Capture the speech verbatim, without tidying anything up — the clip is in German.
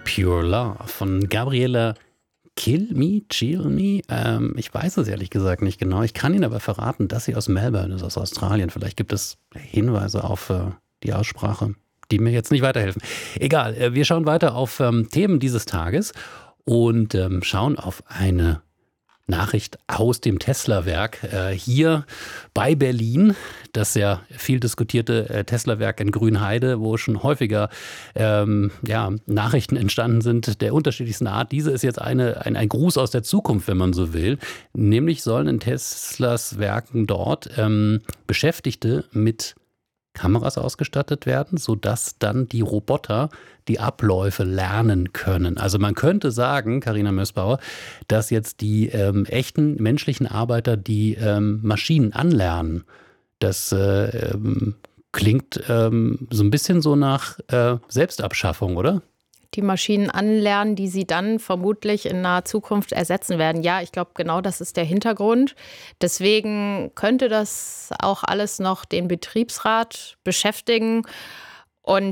Pure Love von Gabriela Kilmi, Chilmi, ähm, ich weiß es ehrlich gesagt nicht genau. Ich kann Ihnen aber verraten, dass sie aus Melbourne ist, aus Australien. Vielleicht gibt es Hinweise auf äh, die Aussprache, die mir jetzt nicht weiterhelfen. Egal, äh, wir schauen weiter auf ähm, Themen dieses Tages und ähm, schauen auf eine Nachricht aus dem Tesla-Werk äh, hier bei Berlin. Das ja viel diskutierte äh, Tesla-Werk in Grünheide, wo schon häufiger ähm, ja, Nachrichten entstanden sind der unterschiedlichsten Art. Diese ist jetzt eine, ein, ein Gruß aus der Zukunft, wenn man so will. Nämlich sollen in Teslas Werken dort ähm, Beschäftigte mit Kameras ausgestattet werden, sodass dann die Roboter die Abläufe lernen können. Also man könnte sagen, Carina Mössbauer, dass jetzt die ähm, echten menschlichen Arbeiter die ähm, Maschinen anlernen. Das äh, ähm, klingt ähm, so ein bisschen so nach äh, Selbstabschaffung, oder? Die Maschinen anlernen, die sie dann vermutlich in naher Zukunft ersetzen werden. Ja, ich glaube, genau das ist der Hintergrund. Deswegen könnte das auch alles noch den Betriebsrat beschäftigen. Und